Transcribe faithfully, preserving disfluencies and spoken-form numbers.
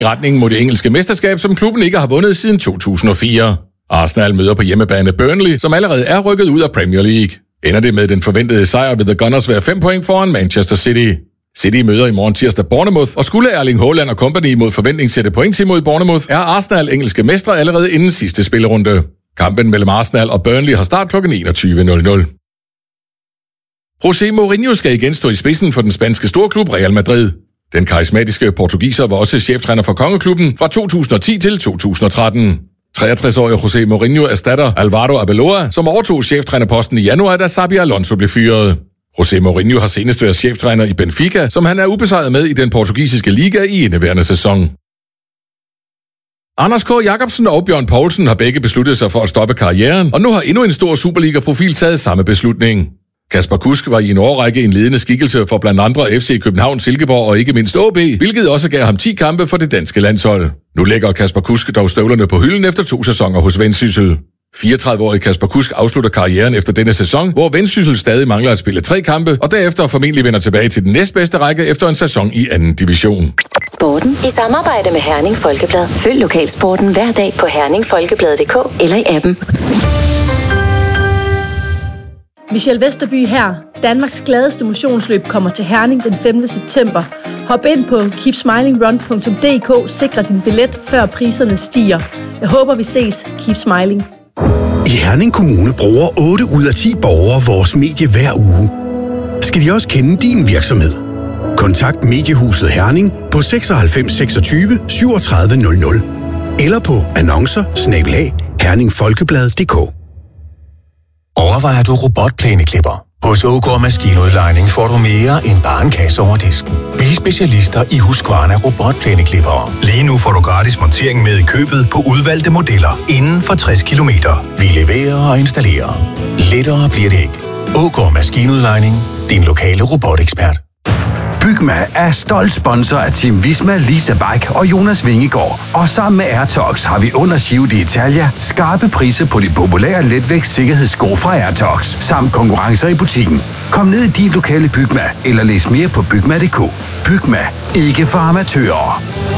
i retningen mod det engelske mesterskab, som klubben ikke har vundet siden to tusind og fire. Arsenal møder på hjemmebane Burnley, som allerede er rykket ud af Premier League. Ender det med den forventede sejr, vil The Gunners være fem point foran Manchester City. City møder i morgen tirsdag Bournemouth, og skulle Erling Haaland og company mod forventning sætte point imod Bournemouth, er Arsenal engelske mestre allerede inden sidste spillerunde. Kampen mellem Arsenal og Burnley har start klokken enogtyve nul nul. José Mourinho skal igen stå i spidsen for den spanske storklub Real Madrid. Den karismatiske portugiser var også cheftræner for kongeklubben fra to tusind og ti til to tusind og tretten. treogtres-årige José Mourinho erstatter Alvaro Arbeloa, som overtog cheftrænerposten i januar, da Xabi Alonso blev fyret. José Mourinho har senest været cheftræner i Benfica, som han er ubesejret med i den portugisiske liga i indeværende sæson. Anders K. Jacobsen og Bjørn Poulsen har begge besluttet sig for at stoppe karrieren, og nu har endnu en stor Superliga-profil taget samme beslutning. Kasper Kusk var i en årrække en ledende skikkelse for blandt andre F C København, Silkeborg og ikke mindst A B, hvilket også gav ham ti kampe for det danske landshold. Nu lægger Kasper Kusk dog støvlerne på hylden efter to sæsoner hos Vendsyssel. fireogtredive-årige Kasper Kusk afslutter karrieren efter denne sæson, hvor Vendsyssel stadig mangler at spille tre kampe, og derefter formentlig vender tilbage til den næstbedste række efter en sæson i anden division. Sporten i samarbejde med Herning Folkeblad. Følg lokalsporten hver dag på herning folkeblad punktum d k eller i appen. Michelle Vesterby her. Danmarks gladeste motionsløb kommer til Herning den femte september. Hop ind på keep smiling run punktum d k, sikre din billet, før priserne stiger. Jeg håber, vi ses. Keep smiling. I Herning Kommune bruger otte ud af ti borgere vores medie hver uge. Skal de også kende din virksomhed? Kontakt Mediehuset Herning på seksoghalvfems seksogtyve syvogtredive nul nul eller på annoncer snabel-a herningfolkeblad punktum d k. Overvejer du robotplæneklipper? Hos O K Maskinudlejning får du mere end bare en kasse over disken. Vi er specialister i Husqvarna robotplæneklippere. Lige nu får du gratis montering med i købet på udvalgte modeller inden for tres kilometer. Vi leverer og installerer. Lettere bliver det ikke. O K Maskinudlejning. Din lokale robotekspert. Bygma er stolt sponsor af Team Visma, Lisa Bike og Jonas Vingegaard. Og sammen med Airtox har vi under Giro d'Italia skarpe priser på de populære letvægt sikkerhedssko fra Airtox, samt konkurrencer i butikken. Kom ned i din lokale Bygma, eller læs mere på bygma punktum d k. Bygma, ikke for amatører.